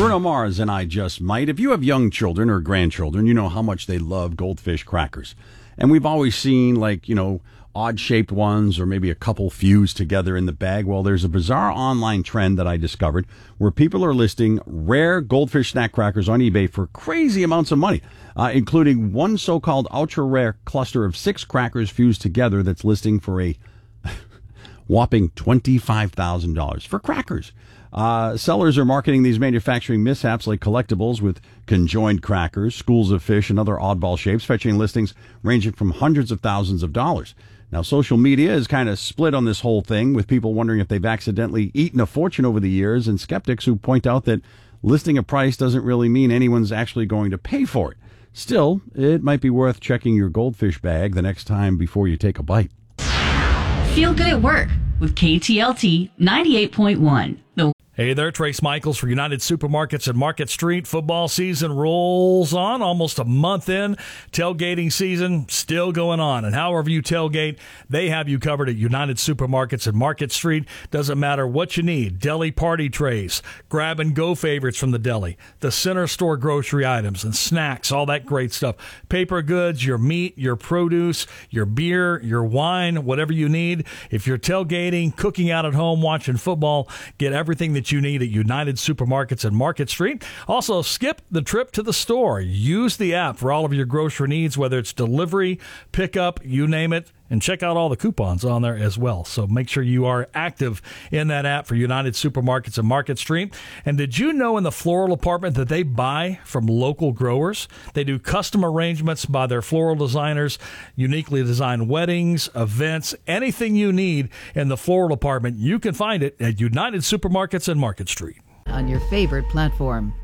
Bruno Mars and I Just Might. If you have young children or grandchildren, you know how much they love Goldfish crackers. And we've always seen, odd-shaped ones or maybe a couple fused together in the bag. Well, there's a bizarre online trend that I discovered where people are listing rare Goldfish snack crackers on eBay for crazy amounts of money, including one so-called ultra-rare cluster of 6 crackers fused together that's listing for a whopping $25,000 for crackers. Sellers are marketing these manufacturing mishaps like collectibles with conjoined crackers, schools of fish, and other oddball shapes, fetching listings ranging from hundreds of thousands of dollars. Now, social media is kind of split on this whole thing, with people wondering if they've accidentally eaten a fortune over the years, and skeptics who point out that listing a price doesn't really mean anyone's actually going to pay for it. Still, it might be worth checking your Goldfish bag the next time before you take a bite. Feel good at work with KTLT 98.1. Hey there, Trace Michaels for United Supermarkets and Market Street. Football season rolls on, almost a month in. Tailgating season still going on. And however you tailgate, they have you covered at United Supermarkets and Market Street. Doesn't matter what you need. Deli party trays, grab and go favorites from the deli, the center store grocery items and snacks, all that great stuff. Paper goods, your meat, your produce, your beer, your wine, whatever you need. If you're tailgating, cooking out at home, watching football, get everything that you need at United Supermarkets and Market Street. Also, skip the trip to the store. Use the app for all of your grocery needs, whether it's delivery, pickup, you name it, and check out all the coupons on there as well. So make sure you are active in that app for United Supermarkets and Market Street. And did you know in the floral department that they buy from local growers? They do custom arrangements by their floral designers, uniquely designed weddings, events, anything you need in the floral department, you can find it at United Supermarkets and Market Street. On your favorite platform.